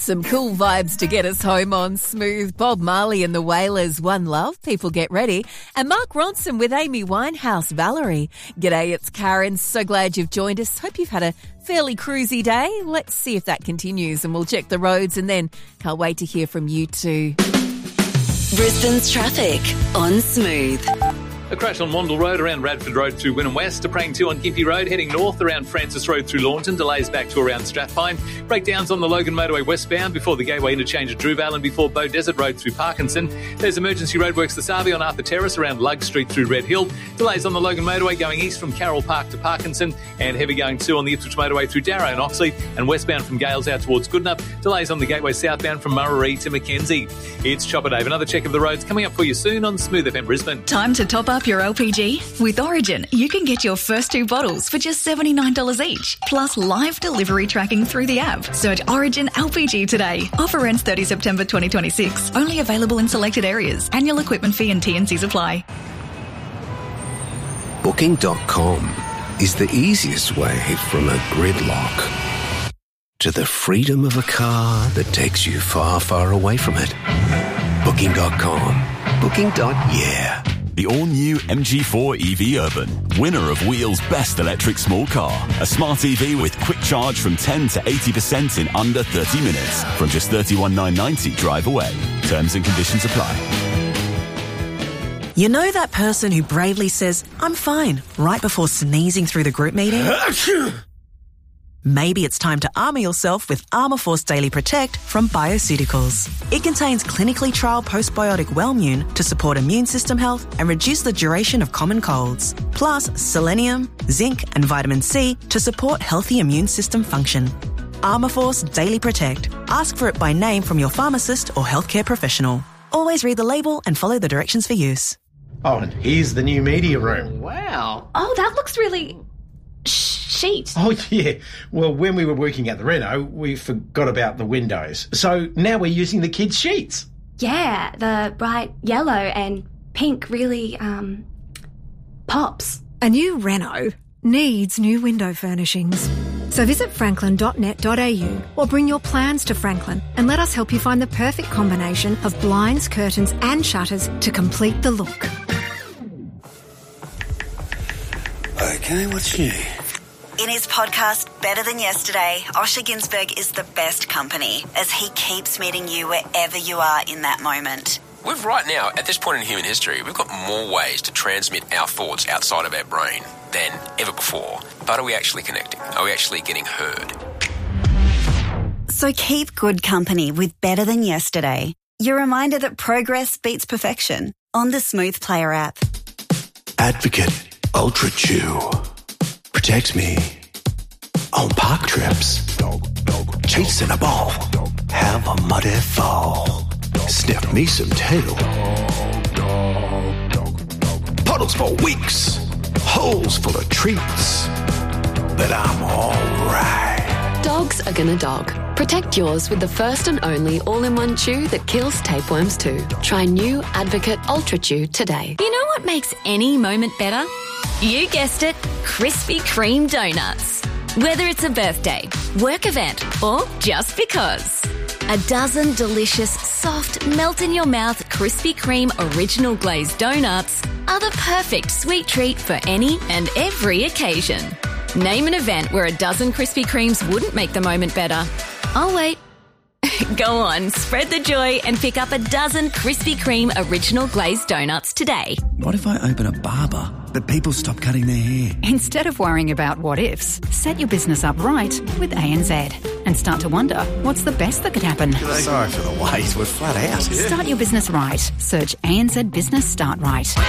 Some cool vibes to get us home on Smooth. Bob Marley and the Wailers, One Love, People Get Ready. And Mark Ronson with Amy Winehouse, Valerie. G'day, it's Karen. So glad you've joined us. Hope you've had a fairly cruisy day. Let's see if that continues and we'll check the roads and then can't wait to hear from you too. Brisbane's traffic on Smooth. A crash on Wandle Road around Radford Road through Wynnum West. A Praying 2 on Gympie Road, heading north around Francis Road through Launton. Delays back to around Strathpine. Breakdowns on the Logan Motorway westbound before the Gateway interchange at Drewvale and before Bow Desert Road through Parkinson. There's emergency roadworks this Arby on Arthur Terrace around Lug Street through Red Hill. Delays on the Logan Motorway going east from Carroll Park to Parkinson, and heavy going too on the Ipswich Motorway through Darrow and Oxley, and westbound from Gales out towards Goodnup. Delays on the Gateway southbound from Murray to Mackenzie. It's Chopper Dave. Another check of the roads coming up for you soon on Smooth FM Brisbane. Time to top up your LPG? With Origin, you can get your first 2 bottles for just $79 each, plus live delivery tracking through the app. Search Origin LPG today. Offer ends 30 September 2026. Only available in selected areas. Annual equipment fee and T&Cs apply. Booking.com is the easiest way from a gridlock to the freedom of a car that takes you far, far away from it. Booking.com. Booking.yeah. The all-new MG4 EV Urban, winner of Wheel's Best Electric Small Car. A smart EV with quick charge from 10 to 80% in under 30 minutes. From just $31,990 drive away. Terms and conditions apply. You know that person who bravely says, "I'm fine," right before sneezing through the group meeting? Maybe it's time to armour yourself with Armour Force Daily Protect from Bioceuticals. It contains clinically trialled postbiotic Wellmune to support immune system health and reduce the duration of common colds. Plus, selenium, zinc and vitamin C to support healthy immune system function. Armour Force Daily Protect. Ask for it by name from your pharmacist or healthcare professional. Always read the label and follow the directions for use. Oh, and here's the new media room. Wow. Oh, that looks really... chic. Oh, yeah. Well, when we were working at the reno, we forgot about the windows. So now we're using the kids' sheets. Yeah, the bright yellow and pink really, pops. A new reno needs new window furnishings. So visit franklin.net.au or bring your plans to Franklin and let us help you find the perfect combination of blinds, curtains and shutters to complete the look. Okay, what's new? In his podcast, Better Than Yesterday, Osher Günsberg is the best company as he keeps meeting you wherever you are in that moment. We've right now, at this point in human history, we've got more ways to transmit our thoughts outside of our brain than ever before. But are we actually connecting? Are we actually getting heard? So keep good company with Better Than Yesterday. Your reminder that progress beats perfection on the Smooth Player app. Advocate Ultra Chew. Protects me on park trips. Chasing a ball. Have a muddy fall. Sniff me some tail. Puddles for weeks. Holes full of treats. But I'm alright. Dogs are gonna dog. Protect yours with the first and only all-in-one chew that kills tapeworms too. Try new Advocate Ultra Chew today. You know what makes any moment better? You guessed it, Krispy Kreme donuts. Whether it's a birthday, work event, or just because. A dozen delicious, soft, melt-in-your-mouth Krispy Kreme original glazed donuts are the perfect sweet treat for any and every occasion. Name an event where a dozen Krispy Kremes wouldn't make the moment better. I'll wait. Go on, spread the joy and pick up a dozen Krispy Kreme original glazed donuts today. What if I open a barber, but people stop cutting their hair? Instead of worrying about what ifs, set your business up right with ANZ and start to wonder what's the best that could happen. Sorry for the wait, we're flat out. Start your business right. Search ANZ Business Start Right.